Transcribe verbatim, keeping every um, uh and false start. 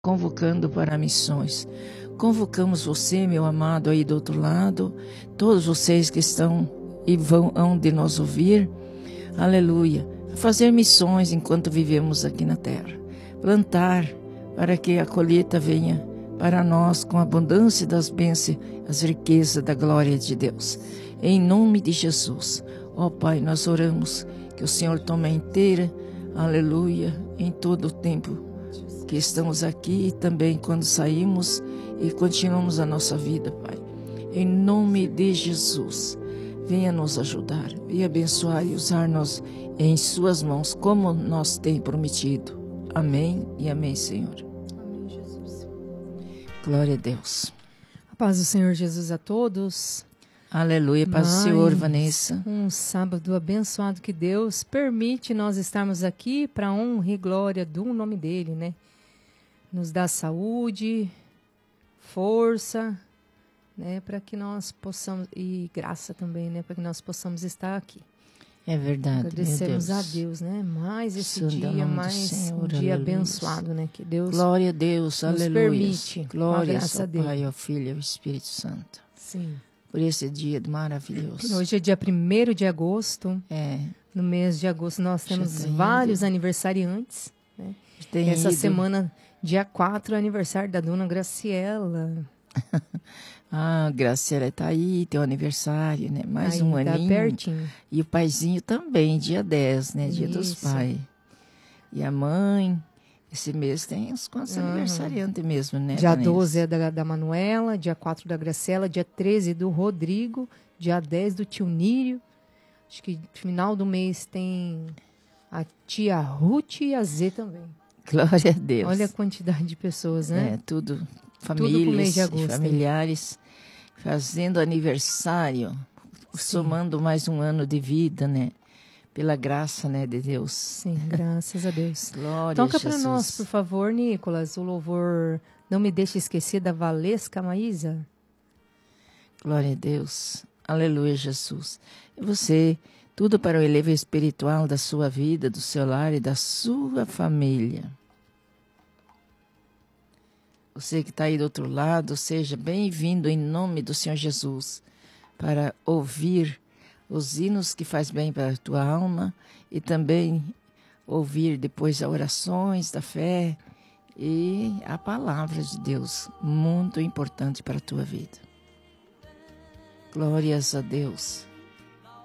convocando para missões. Convocamos você, meu amado, aí do outro lado, todos vocês que estão e vão hão de nos ouvir, aleluia, a fazer missões enquanto vivemos aqui na terra. Plantar para que a colheita venha para nós com a abundância das bênçãos, as riquezas da glória de Deus. Em nome de Jesus, ó Pai, nós oramos que o Senhor tome a inteira, aleluia, em todo o tempo que estamos aqui e também quando saímos e continuamos a nossa vida, Pai. Em nome de Jesus, venha nos ajudar, venha abençoar e usar-nos em suas mãos, como nós tem prometido. Amém e amém, Senhor. Amém, Jesus. Glória a Deus. A paz do Senhor Jesus a todos. Aleluia, paz do Senhor, Vanessa. Um sábado abençoado que Deus permite nós estarmos aqui para a honra e glória do nome dele, né? Nos dá saúde, força, né? Para que nós possamos, e graça também, né? Para que nós possamos estar aqui. É verdade, agradecemos meu Deus. a Deus, né? Mais esse Santo dia, nome mais do Senhor, um dia aleluia. Abençoado, né? Que Deus Glória a Deus, nos aleluia. permite. Glória graça a ao Deus. Pai, ao Filho e ao Espírito Santo. Sim. Por esse dia maravilhoso. Hoje é dia primeiro de agosto. É. No mês de agosto nós temos Já tem vários ido. aniversariantes. Né? Tem Essa ido. semana, dia quatro, é aniversário da dona Graciela. Ah, Graciela está aí, teu aniversário, né? Mais Aí, um tá aninho. pertinho. E o paizinho também, dia dez, né? Dia dos Isso. pais. E a mãe, esse mês tem uns quantos Uhum. aniversariantes mesmo, né? Dia Vanessa? doze é da, da Manuela, dia quatro da Graciela, dia treze do Rodrigo, dia dez do tio Nírio. Acho que final do mês tem a tia Ruth e a Z também. Glória a Deus. Olha a quantidade de pessoas, né? É, tudo, pro famílias mês de e agosto, familiares fazendo aniversário, somando mais um ano de vida, né? Pela graça, né, de Deus. Sim, graças a Deus. Glória Toca a para Jesus. nós, por favor, Nicolas, o louvor Não Me Deixe Esquecer, da Valesca Maísa. Glória a Deus. Aleluia, Jesus. E você, tudo para o elevo espiritual da sua vida, do seu lar e da sua família. Você que está aí do outro lado, seja bem-vindo em nome do Senhor Jesus para ouvir os hinos que faz bem para a tua alma e também ouvir depois as orações da fé e a palavra de Deus, muito importante para a tua vida. Glórias a Deus.